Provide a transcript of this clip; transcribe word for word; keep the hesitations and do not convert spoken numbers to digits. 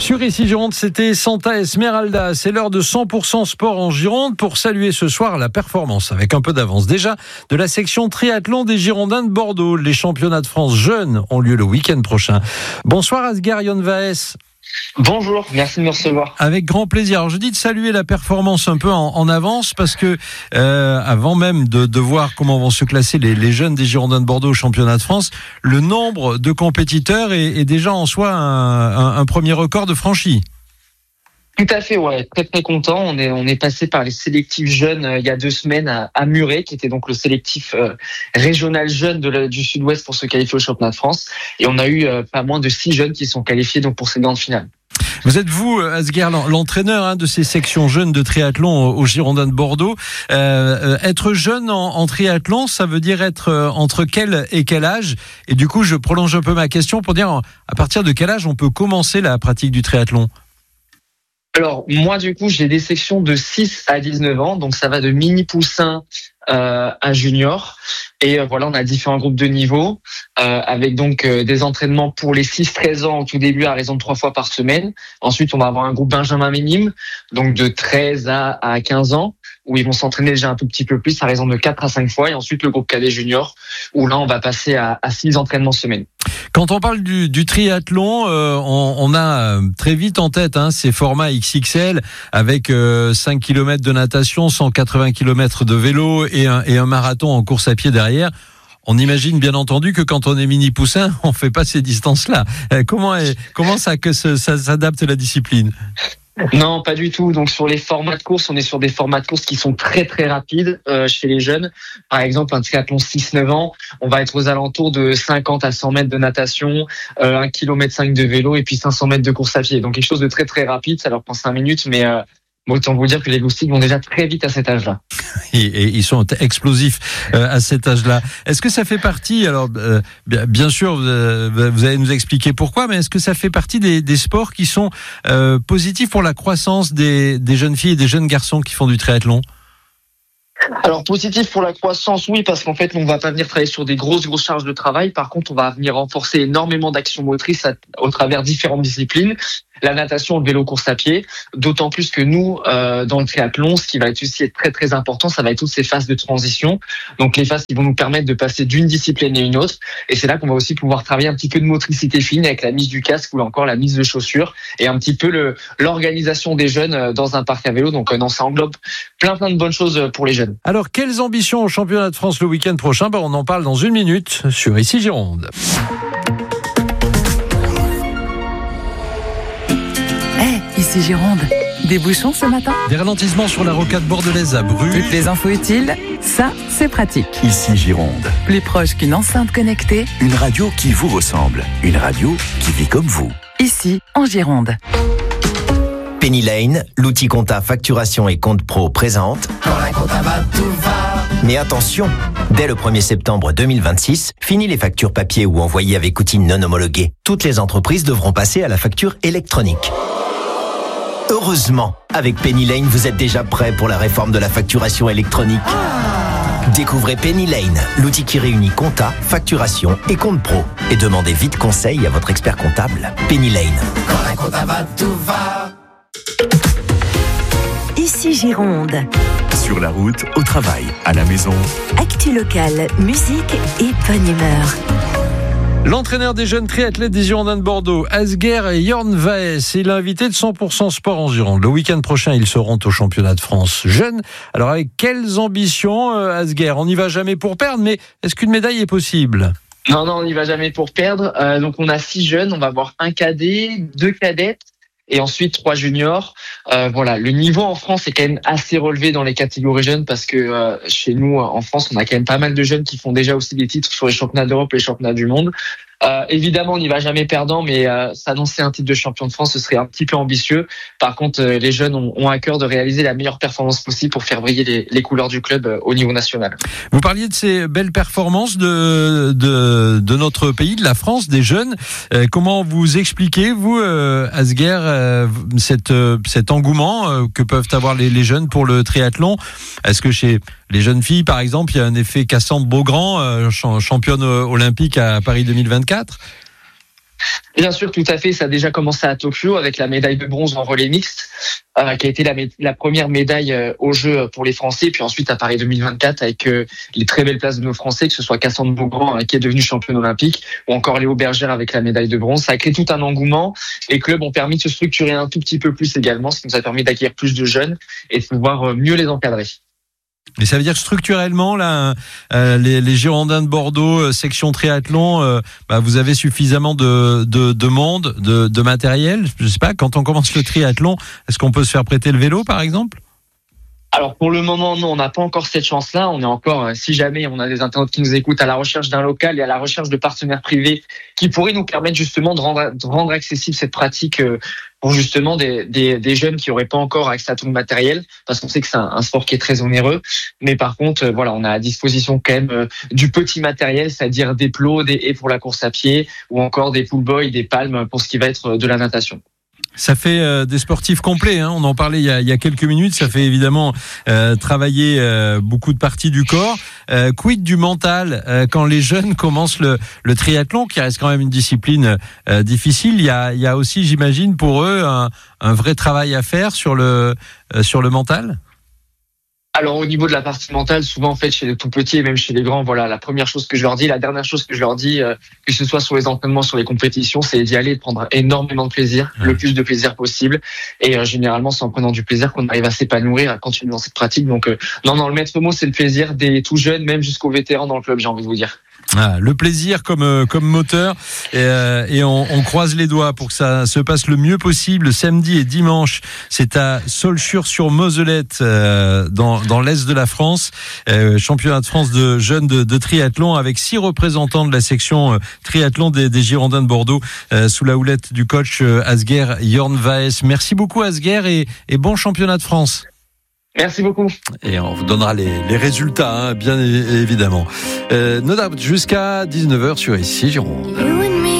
Sur Ici Gironde, c'était Santa Esmeralda. C'est l'heure de cent pour cent sport en Gironde pour saluer ce soir la performance, avec un peu d'avance déjà, de la section triathlon des Girondins de Bordeaux. Les championnats de France jeunes ont lieu le week-end prochain. Bonsoir Asghar Yonvaes. Bonjour, merci de me recevoir. Avec grand plaisir. Alors je dis de saluer la performance un peu en, en avance parce que euh, avant même de, de voir comment vont se classer les, les jeunes des Girondins de Bordeaux au championnat de France, le nombre de compétiteurs est, est déjà en soi un, un, un premier record de franchi. Tout à fait, ouais, très très content. On est on est passé par les sélectifs jeunes euh, il y a deux semaines à, à Muret, qui était donc le sélectif euh, régional jeune de la, du Sud-Ouest pour se qualifier au championnat de France. Et on a eu euh, pas moins de six jeunes qui sont qualifiés donc pour cette grande finale. Vous êtes vous, Asghar, l'entraîneur hein, de ces sections jeunes de triathlon aux Girondins de Bordeaux. Euh, être jeune en, en triathlon, ça veut dire être euh, entre quel et quel âge? Et du coup, je prolonge un peu ma question pour dire à partir de quel âge on peut commencer la pratique du triathlon? Alors, moi, du coup, j'ai des sections de six à dix-neuf ans. Donc, ça va de mini poussin euh, à junior. Et euh, voilà, on a différents groupes de niveau euh, avec donc euh, des entraînements pour les six treize ans au tout début à raison de trois fois par semaine. Ensuite, on va avoir un groupe Benjamin minime, donc de treize à quinze ans, où ils vont s'entraîner déjà un tout petit peu plus à raison de quatre à cinq fois. Et ensuite, le groupe cadet junior, où là, on va passer à, à six entraînements semaine. Quand on parle du, du triathlon, euh, on, on a très vite en tête hein, ces formats X X L avec euh, cinq kilomètres de natation, cent quatre-vingts kilomètres de vélo et un, et un marathon en course à pied derrière. On imagine bien entendu que quand on est mini poussin, on fait pas ces distances-là. Euh, comment est, comment ça que ça, ça s'adapte la discipline? Non, pas du tout. Donc sur les formats de course, on est sur des formats de course qui sont très très rapides euh, chez les jeunes. Par exemple, un triathlon six neuf ans, on va être aux alentours de cinquante à cent mètres de natation, euh, un kilomètre cinq de vélo et puis cinq cents mètres de course à pied. Donc quelque chose de très très rapide, ça leur prend cinq minutes, mais euh, autant vous dire que les loustiques vont déjà très vite à cet âge-là. Et, et ils sont explosifs euh, à cet âge-là. Est-ce que ça fait partie, alors euh, bien sûr, euh, vous allez nous expliquer pourquoi, mais est-ce que ça fait partie des, des sports qui sont euh, positifs pour la croissance des, des jeunes filles et des jeunes garçons qui font du triathlon ? Alors positif pour la croissance, oui, parce qu'en fait, on va pas venir travailler sur des grosses grosses charges de travail. Par contre, on va venir renforcer énormément d'actions motrices à, au travers différentes disciplines. La natation, le vélo, course à pied. D'autant plus que nous, euh, dans le triathlon, ce qui va être aussi être très très important, ça va être toutes ces phases de transition. Donc les phases qui vont nous permettre de passer d'une discipline à une autre. Et c'est là qu'on va aussi pouvoir travailler un petit peu de motricité fine avec la mise du casque ou encore la mise de chaussures et un petit peu le l'organisation des jeunes dans un parc à vélo. Donc euh, non, ça englobe plein plein de bonnes choses pour les jeunes. Alors quelles ambitions au championnat de France le week-end prochain? Ben, on en parle dans une minute sur Ici Gironde. Ici Gironde. Des bouchons ce matin? Des ralentissements sur la rocade bordelaise à Bru. Toutes les infos utiles, ça c'est pratique. Ici Gironde. Plus proche qu'une enceinte connectée. Une radio qui vous ressemble. Une radio qui vit comme vous. Ici en Gironde. Penny Lane, l'outil compta facturation et compte pro présente. Quand la compta va, tout va. Mais attention, dès le premier septembre deux mille vingt-six, fini les factures papier ou envoyées avec outils non homologués. Toutes les entreprises devront passer à la facture électronique. Heureusement, avec Penny Lane, vous êtes déjà prêt pour la réforme de la facturation électronique. Ah. Découvrez Penny Lane, l'outil qui réunit compta, facturation et compte pro. Et demandez vite conseil à votre expert comptable. Penny Lane. Quand la compta va, tout va. Ici Gironde. Sur la route, au travail, à la maison. Actu locale, musique et bonne humeur. L'entraîneur des jeunes triathlètes des Girondins de Bordeaux, Asghar Yonvaes, est l'invité de cent pour cent sport en Gironde. Le week-end prochain, ils seront au championnat de France jeunes. Alors avec quelles ambitions, Asghar? On n'y va jamais pour perdre, mais est-ce qu'une médaille est possible? Non, non, on n'y va jamais pour perdre. Euh, donc on a six jeunes, on va avoir un cadet, deux cadettes. Et ensuite trois juniors. Euh, voilà, le niveau en France est quand même assez relevé dans les catégories jeunes parce que euh, chez nous en France, on a quand même pas mal de jeunes qui font déjà aussi des titres sur les championnats d'Europe et les championnats du monde. Euh, évidemment, on n'y va jamais perdant, mais euh, s'annoncer un titre de champion de France, ce serait un petit peu ambitieux. Par contre, euh, les jeunes ont, ont à cœur de réaliser la meilleure performance possible pour faire briller les, les couleurs du club euh, au niveau national. Vous parliez de ces belles performances de de, de notre pays, de la France, des jeunes. Euh, comment vous expliquez, vous, euh, Asghar, euh, cette, euh, cet engouement euh, que peuvent avoir les, les jeunes pour le triathlon? Est-ce que chez les jeunes filles, par exemple, il y a un effet Cassandre Beaugrand, euh, championne olympique à Paris deux mille vingt-quatre? Bien sûr, tout à fait. Ça a déjà commencé à Tokyo avec la médaille de bronze en relais mixte, euh, qui a été la, mé- la première médaille euh, aux Jeux pour les Français. Puis ensuite à Paris deux mille vingt-quatre avec euh, les très belles places de nos Français, que ce soit Cassandre Beaugrand, euh, qui est devenue championne olympique, ou encore Léo Bergère avec la médaille de bronze. Ça a créé tout un engouement. Les clubs ont permis de se structurer un tout petit peu plus également, ce qui nous a permis d'acquérir plus de jeunes et de pouvoir euh, mieux les encadrer. Mais ça veut dire que structurellement, là, euh, les, les Girondins de Bordeaux, euh, section triathlon, euh, bah, vous avez suffisamment de, de, de monde, de, de matériel. Je sais pas, quand on commence le triathlon, est-ce qu'on peut se faire prêter le vélo, par exemple ? Alors pour le moment, non, on n'a pas encore cette chance-là. On est encore, si jamais on a des internautes qui nous écoutent, à la recherche d'un local et à la recherche de partenaires privés qui pourraient nous permettre justement de rendre, de rendre accessible cette pratique pour justement des, des, des jeunes qui n'auraient pas encore accès à tout le matériel, parce qu'on sait que c'est un, un sport qui est très onéreux. Mais par contre, voilà, on a à disposition quand même du petit matériel, c'est-à-dire des plots, des haies pour la course à pied, ou encore des pull boys, des palmes pour ce qui va être de la natation. Ça fait euh, des sportifs complets, hein. On en parlait il y a, il y a quelques minutes. Ça fait évidemment euh, travailler euh, beaucoup de parties du corps. Euh, quid du mental euh, quand les jeunes commencent le, le triathlon, qui reste quand même une discipline euh, difficile. Il y a, il y a aussi, j'imagine, pour eux un, un vrai travail à faire sur le euh, sur le mental. Alors au niveau de la partie mentale, souvent en fait chez les tout petits et même chez les grands, voilà, la première chose que je leur dis, la dernière chose que je leur dis, euh, que ce soit sur les entraînements, sur les compétitions, c'est d'y aller et de prendre énormément de plaisir, ouais. le plus de plaisir possible. Et euh, généralement, c'est en prenant du plaisir qu'on arrive à s'épanouir, à continuer dans cette pratique. Donc euh, non, non, le maître mot, c'est le plaisir des tout jeunes, même jusqu'aux vétérans dans le club, j'ai envie de vous dire. Ah, le plaisir comme euh, comme moteur et, euh, et on, on croise les doigts pour que ça se passe le mieux possible. Samedi et dimanche, c'est à Saulchures-sur-Moselette euh, dans dans l'est de la France, euh, championnat de France de jeunes de, de triathlon avec six représentants de la section euh, triathlon des, des Girondins de Bordeaux euh, sous la houlette du coach euh, Asger Jorn Vaes. Merci beaucoup Asger et, et bon championnat de France. Merci beaucoup. Et on vous donnera les, les résultats, hein, bien évidemment. Euh, Nodab, jusqu'à dix-neuf heures sur Ici Gironde.